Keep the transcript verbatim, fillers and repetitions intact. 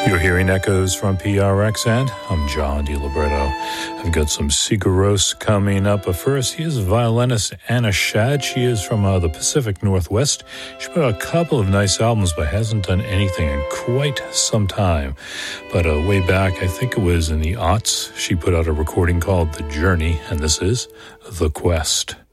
You're hearing echoes from P R X, and I'm John DiLibretto. I've got some Sigur coming up, but first, here's violinist Anna Shad. She is from uh, the Pacific Northwest. She put out a couple of nice albums, but hasn't done anything in quite some time. But uh, way back, I think it was in the aughts, she put out a recording called The Journey, and this is The Quest.